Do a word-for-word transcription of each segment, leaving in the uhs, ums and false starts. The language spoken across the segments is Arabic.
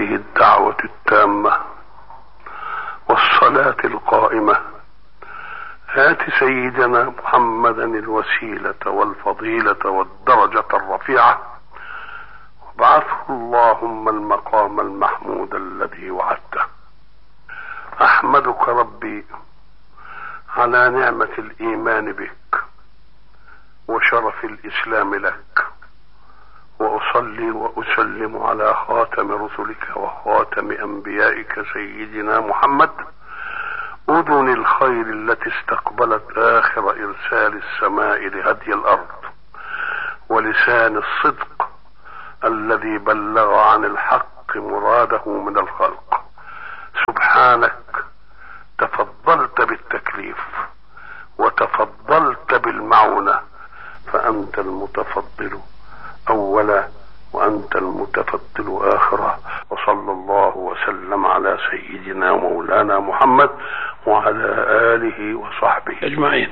هذه الدعوة التامة والصلاة القائمة آت سيدنا محمدا الوسيلة والفضيلة والدرجة الرفيعة وابعثه اللهم المقام المحمود الذي وعدته. أحمدك ربي على نعمة الإيمان بك وشرف الإسلام لك، وأصلي وأسلم على خاتم رسلك وخاتم أنبيائك سيدنا محمد، أذن الخير التي استقبلت آخر إرسال السماء لهدي الأرض، ولسان الصدق الذي بلغ عن الحق مراده من الخلق. سبحانك تفضلت بالتكليف وتفضلت بالمعونة، فأنت المتفضل أولا وأنت المتفضل آخرا. وصلى الله وسلم على سيدنا مولانا محمد وعلى آله وصحبه أجمعين.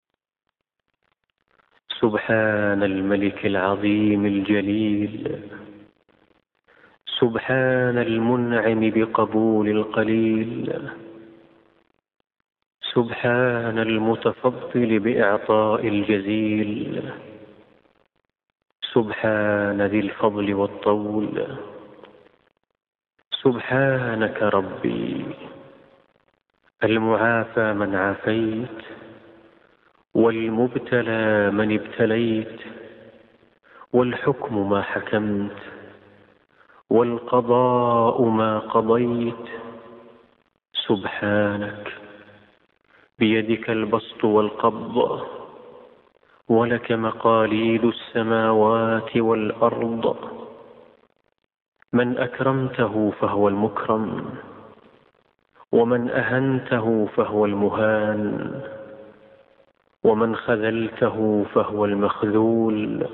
سبحان الملك العظيم الجليل، سبحان المنعم بقبول القليل، سبحان المتفضل بإعطاء الجزيل، سبحان ذي الفضل والطول. سبحانك ربي المعافى من عافيت، والمبتلى من ابتليت، والحكم ما حكمت، والقضاء ما قضيت. سبحانك بيدك البسط والقبض، ولك مقاليد السماوات والأرض. من أكرمته فهو المكرم، ومن أهنته فهو المهان، ومن خذلته فهو المخذول.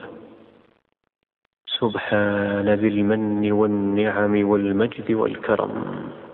سبحان ذي المن والنعم والمجد والكرم.